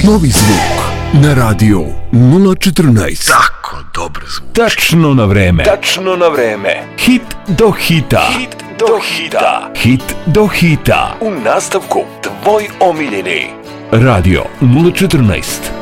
Novi zvuk na radio 014. Tako dobro zvuči. Tačno na vreme. Tačno na vreme. Hit do hita. Hit do hita. Hit do hita. U nastavku tvoj omiljeni Radio 014.